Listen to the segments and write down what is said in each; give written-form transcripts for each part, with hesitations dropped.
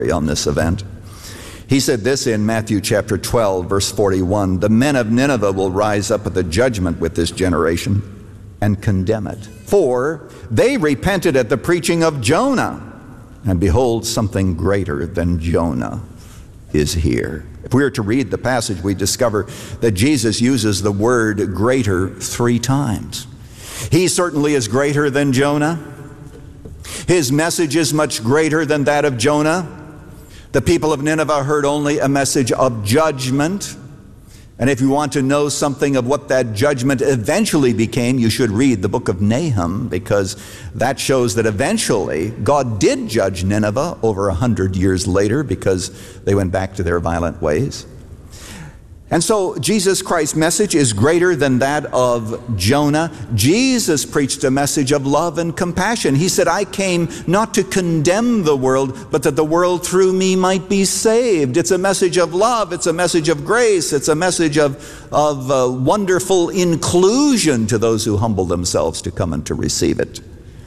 on this event. He said this in Matthew chapter 12, verse 41, "The men of Nineveh will rise up at the judgment with this generation and condemn it. For they repented at the preaching of Jonah, and behold, something greater than Jonah is here." If we were to read the passage, we discover that Jesus uses the word greater 3 times. He certainly is greater than Jonah. His message is much greater than that of Jonah. The people of Nineveh heard only a message of judgment. And if you want to know something of what that judgment eventually became, you should read the book of Nahum, because that shows that eventually God did judge Nineveh over 100 years later because they went back to their violent ways. And so Jesus Christ's message is greater than that of Jonah. Jesus preached a message of love and compassion. He said, "I came not to condemn the world, but that the world through me might be saved." It's a message of love. It's a message of grace. It's a message of wonderful inclusion to those who humble themselves to come and to receive it.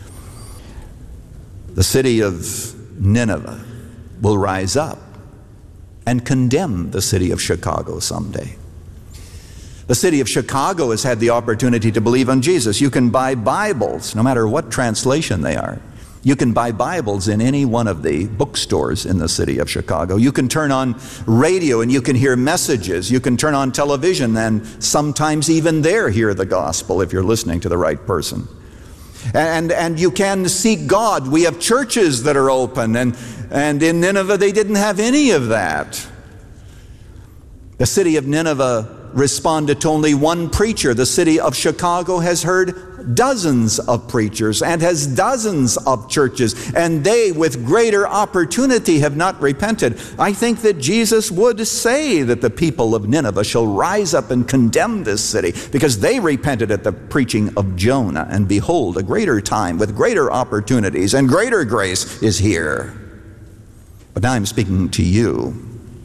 The city of Nineveh will rise up and condemn the city of Chicago someday. The city of Chicago has had the opportunity to believe on Jesus. You can buy Bibles, no matter what translation they are. You can buy Bibles in any one of the bookstores in the city of Chicago. You can turn on radio and you can hear messages. You can turn on television and sometimes even there hear the gospel if you're listening to the right person. And you can seek God. We have churches that are open, and in Nineveh they didn't have any of that. The city of Nineveh responded to only one preacher. The city of Chicago has heard dozens of preachers and has dozens of churches, and they with greater opportunity have not repented. I think that Jesus would say that the people of Nineveh shall rise up and condemn this city because they repented at the preaching of Jonah, and behold, a greater time with greater opportunities and greater grace is here. But now I'm speaking to you.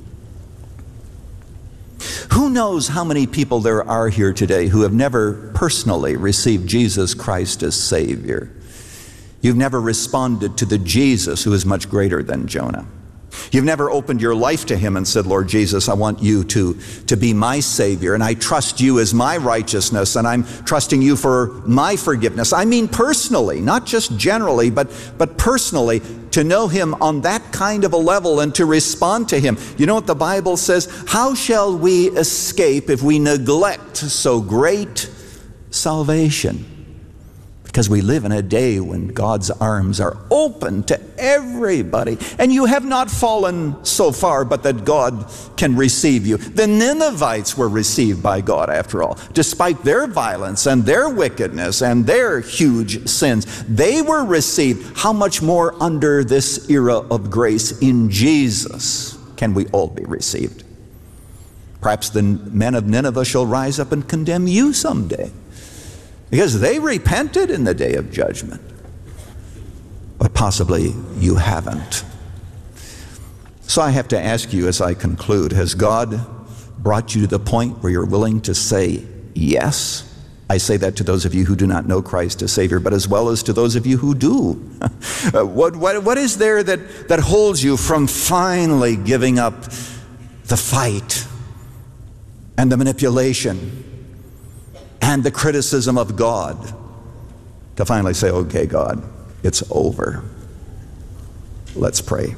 Who knows how many people there are here today who have never personally received Jesus Christ as Savior? You've never responded to the Jesus who is much greater than Jonah. You've never opened your life to Him and said, "Lord Jesus, I want you to be my Savior, and I trust you as my righteousness, and I'm trusting you for my forgiveness." I mean personally, not just generally, but personally, to know Him on that kind of a level and to respond to Him. You know what the Bible says? How shall we escape if we neglect so great salvation? Because we live in a day when God's arms are open to everybody. And you have not fallen so far but that God can receive you. The Ninevites were received by God after all. Despite their violence and their wickedness and their huge sins, they were received. How much more under this era of grace in Jesus can we all be received? Perhaps the men of Nineveh shall rise up and condemn you someday, because they repented in the day of judgment. But possibly you haven't. So I have to ask you as I conclude, has God brought you to the point where you're willing to say yes? I say that to those of you who do not know Christ as Savior, but as well as to those of you who do. What is there that holds you from finally giving up the fight and the manipulation and the criticism of God, to finally say, "Okay, God, it's over"? Let's pray.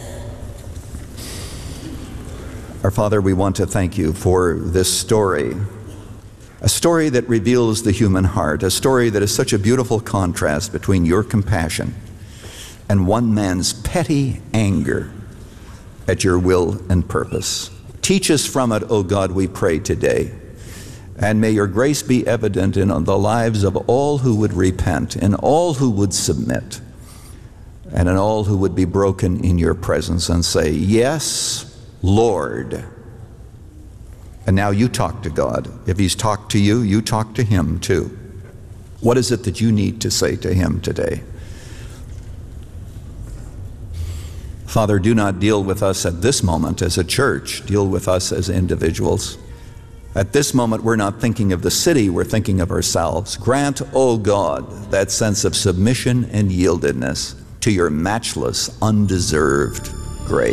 Our Father, we want to thank you for this story, a story that reveals the human heart, a story that is such a beautiful contrast between your compassion and one man's petty anger at your will and purpose. Teach us from it, O God, we pray today. And may your grace be evident in the lives of all who would repent, in all who would submit, and in all who would be broken in your presence and say, "Yes, Lord." And now you talk to God. If He's talked to you, you talk to Him too. What is it that you need to say to Him today? Father, do not deal with us at this moment as a church. Deal with us as individuals. At this moment, we're not thinking of the city, we're thinking of ourselves. Grant, O God, that sense of submission and yieldedness to your matchless, undeserved